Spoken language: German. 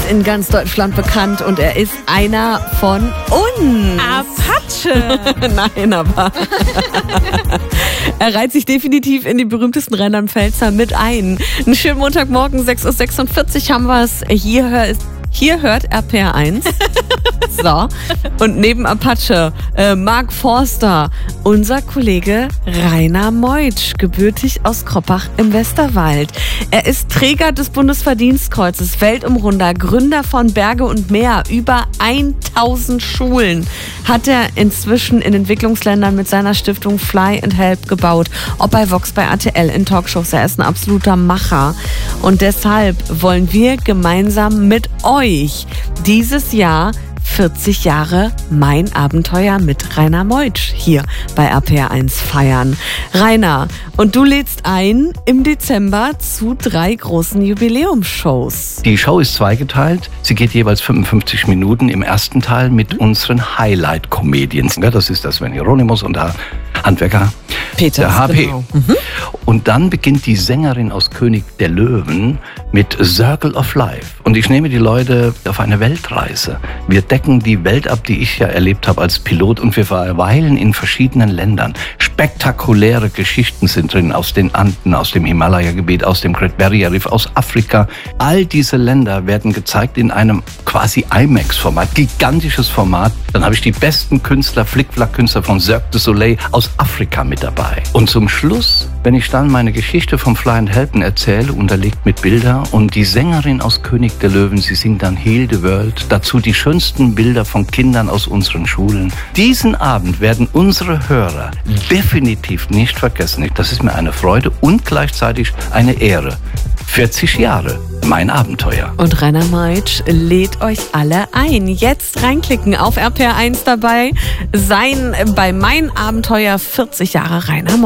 in ganz Deutschland bekannt und er ist einer von uns. Apache! Nein, aber er reiht sich definitiv in die berühmtesten Rheinland-Pfälzer mit ein. Einen schönen Montagmorgen, 6.46 Uhr haben wir es. Hier hört RPR1. So. Und neben Apache, Mark Forster, unser Kollege Rainer Meutsch, gebürtig aus Kroppach im Westerwald. Er ist Träger des Bundesverdienstkreuzes, Weltumrunder, Gründer von Berge und Meer. Über 1000 Schulen hat er inzwischen in Entwicklungsländern mit seiner Stiftung Fly and Help gebaut. Ob bei Vox, bei RTL, in Talkshows. Er ist ein absoluter Macher. Und deshalb wollen wir gemeinsam mit euch dieses Jahr 40 Jahre Mein Abenteuer mit Rainer Meutsch hier bei RPR1 feiern. Rainer, und du lädst ein im Dezember zu 3 großen Jubiläumsshows. Die Show ist zweigeteilt. Sie geht jeweils 55 Minuten. Im ersten Teil mit unseren Highlight-Comedians. Das ist der Sven Hieronymus und der Handwerker Peter, der HP. Genau. Und dann beginnt die Sängerin aus König der Löwen mit Circle of Life. Und ich nehme die Leute auf eine Weltreise. Wir decken die Welt ab, die ich ja erlebt habe als Pilot, und wir verweilen in verschiedenen Ländern. Spektakuläre Geschichten sind drin aus den Anden, aus dem Himalaya-Gebiet, aus dem Great Barrier Reef, aus Afrika. All diese Länder werden gezeigt in einem quasi IMAX-Format, gigantisches Format. Dann habe ich die besten Künstler, Flickflack-Künstler von Cirque du Soleil aus Afrika mit dabei. Und zum Schluss, wenn ich dann meine Geschichte vom Fly and Helpen erzähle, unterlegt mit Bilder, und die Sängerin aus König der Löwen, sie singt dann Heal the World, dazu die schönsten Bilder von Kindern aus unseren Schulen. Diesen Abend werden unsere Hörer definitiv nicht vergessen. Das ist mir eine Freude und gleichzeitig eine Ehre. 40 Jahre, mein Abenteuer. Und Rainer Meutsch lädt euch alle ein. Jetzt reinklicken, auf RPR1 dabei sein bei Mein Abenteuer 40 Jahre Rainer Meutsch.